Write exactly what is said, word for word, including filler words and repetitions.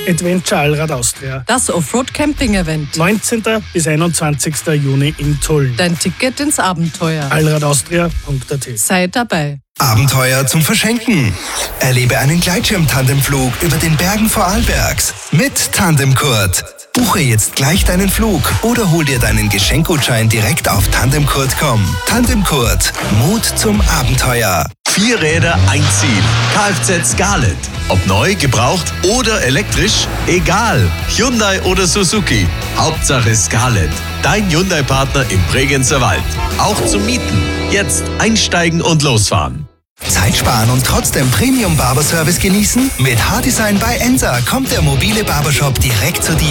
Adventure Allrad Austria. Das Offroad-Camping-Event. neunzehnten bis einundzwanzigsten Juni in Tulln. Dein Ticket ins Abenteuer. allradaustria punkt a t. Sei dabei. Abenteuer zum Verschenken. Erlebe einen Gleitschirm-Tandemflug über den Bergen Vorarlbergs mit Tandemkurt. Buche jetzt gleich deinen Flug oder hol dir deinen Geschenkgutschein direkt auf tandemkurt punkt com. Tandemkurt. Mut zum Abenteuer. Vier Räder, ein Ziel. Kfz Scarlett. Ob neu, gebraucht oder elektrisch, egal. Hyundai oder Suzuki. Hauptsache Scarlett. Dein Hyundai-Partner im Bregenzer Wald. Auch zum Mieten. Jetzt einsteigen und losfahren. Zeit sparen und trotzdem Premium-Barberservice genießen? Mit Haardesign bei Ensa kommt der mobile Barbershop direkt zu dir.